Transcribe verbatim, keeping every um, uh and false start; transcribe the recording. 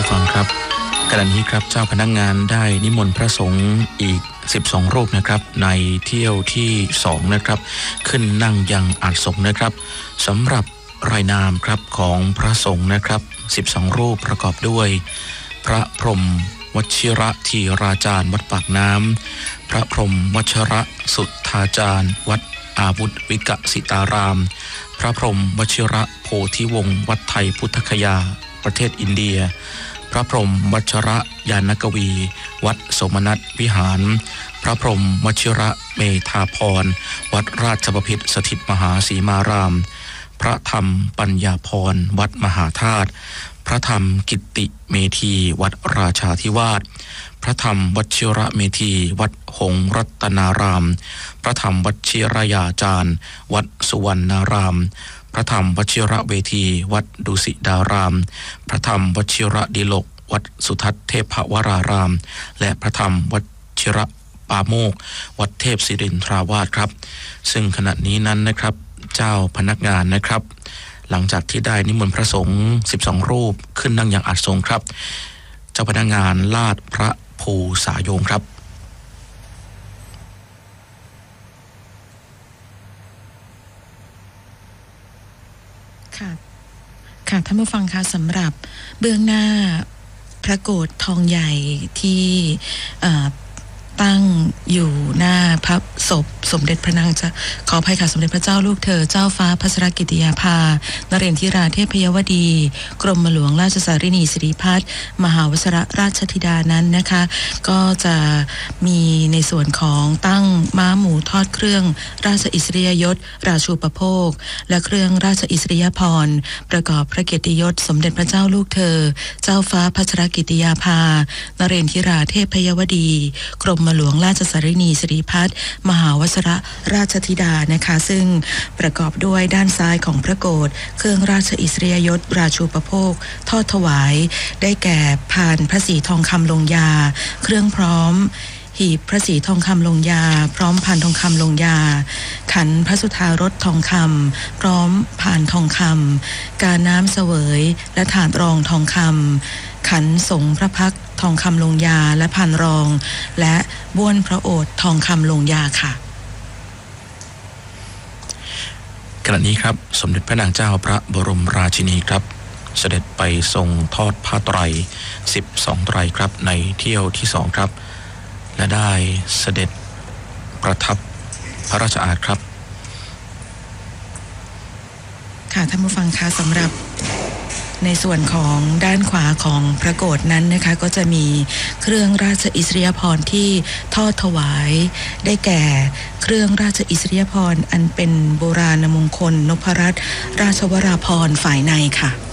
ฟังครับขณะนี้ครับเจ้าพนักงานได้นิมนต์พระสงฆ์อีกสิบสองรูปนะครับในเที่ยวที่สองนะครับขึ้นนั่งยังอาสงฆ์นะครับสำหรับรายนามครับของพระสงฆ์นะครับสิบสองรูปประกอบด้วยพระพรหมวชิระธีราจารย์วัดปากน้ำพระพรหมวชระสุทธาจารย์วัดอาวุธวิกสิตารามพระพรหมวชิระโพธิวงศ์วัดไทยพุทธคยาประเทศอินเดียพระพรหมวชระยานกวีวัดสมนัตวิหารพระพรหมวชิระเมธาพรวัดราชบพิตรสถิตมหาสีมารามพระธรรมปัญญาพรวัดมหาธาตุพระธรรมกิตติเมธีวัดราชาธิวาสพระธรรมวชิระเมธีวัดหงส์รัตนารามพระธรรมวชิรยาจารย์วัดสุวรรณารามพระธรรมวชิระเวทีวัดดุสิตารามพระธรรมวชิระดิลกวัดสุทัศน์เทพวรารามและพระธรรมวชิระปาโมกวัดเทพศิรินทราวาสครับซึ่งขณะนี้นั้นนะครับเจ้าพนักงานนะครับหลังจากที่ได้นิมนต์พระสงฆ์สิบสองรูปขึ้นนั่งยังอาสงฆ์ครับเจ้าพนักงานลาดพระภูสาโยงครับค่ะค่ะท่านผู้ฟังคะสำหรับเบื้องหน้าพระโกฐทองใหญ่ที่ตั้งอยู่หน้าพระศพสมเด็จพระนางจะขออภัยค่ะสมเด็จพระเจ้าลูกเธอเจ้าฟ้าพัสรกิติยาภานเรนทิราเทพยวดีกรมหลวงราชสารินีสิริพัฒน์มหาวชรราชธิดานั้นนะคะก็จะมีในส่วนของตั้งม้าหมูทอดเครื่องราชอิสริยยศราชูปโภคและเครื่องราชอิสริยพรประกอบพระเกียรติยศสมเด็จพระเจ้าลูกเธอเจ้าฟ้าพัสรกิติยาภานเรนทิราเทพยวดีกรมหลวงราชสารินีสิริพัฒน์มหาวชรราชธิดานะคะซึ่งประกอบด้วยด้านซ้ายของพระโกฐเครื่องราชอิสริยยศราชูปโภคทอดถวายได้แก่พานพระศรีทองคำลงยาเครื่องพร้อมหีบพระศรีทองคำลงยาพร้อมพานทองคำลงยาขันพระสุธารสทองคำพร้อมพานทองคำกาน้ำเสวยและถาดรองทองคำขันสงพระพักทองคำลงยาและพานรองและบ้วนพระโอษฐ์ทองคำลงยาค่ะขณะนี้ครับสมเด็จพระนางเจ้าพระบรมราชินีครับเสด็จไปทรงทอดผ้าไตรสิบสองไตรครับในเที่ยวที่สองครับและได้เสด็จประทับพระราชอาณาครับค่ะท่านผู้ฟังคะสำหรับในส่วนของด้านขวาของพระโกฐนั้นนะคะก็จะมีเครื่องราชอิสริยาภรณ์ที่ทอดถวายได้แก่เครื่องราชอิสริยาภรณ์อันเป็นโบราณมงคลนพรัตน์ราชวราภรณ์ฝ่ายในค่ะ